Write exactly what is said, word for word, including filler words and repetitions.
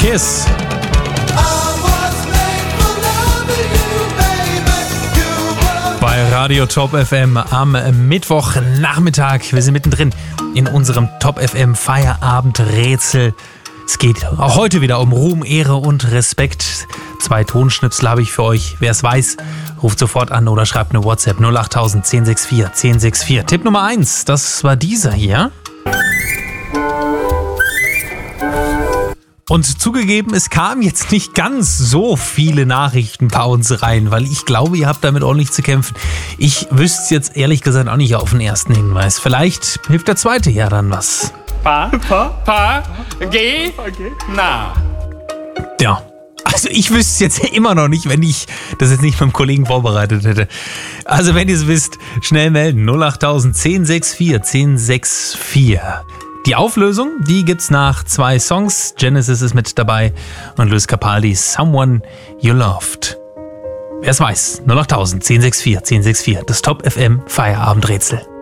Kiss. Bei Radio Top F M am Mittwochnachmittag. Wir sind mittendrin in unserem Top F M Feierabendrätsel. Es geht auch heute wieder um Ruhm, Ehre und Respekt. Zwei Tonschnipsel habe ich für euch. Wer es weiß, ruft sofort an oder schreibt eine WhatsApp null acht null null eins sechs vier eins sechs vier. Tipp Nummer eins, das war dieser hier. Und zugegeben, es kamen jetzt nicht ganz so viele Nachrichten bei uns rein, weil ich glaube, ihr habt damit ordentlich zu kämpfen. Ich wüsste jetzt ehrlich gesagt auch nicht auf den ersten Hinweis. Vielleicht hilft der zweite ja dann was. Pa, pa, pa, geh, na. Ja, also ich wüsste es jetzt immer noch nicht, wenn ich das jetzt nicht mit dem Kollegen vorbereitet hätte. Also wenn ihr es wisst, schnell melden. null acht null null eins sechs vier eins sechs vier. Die Auflösung, die gibt's nach zwei Songs. Genesis ist mit dabei und Luis Capaldi, Someone You Loved. Wer es weiß, null acht null null eins sechs vier eins sechs vier. Das Top F M Feierabendrätsel.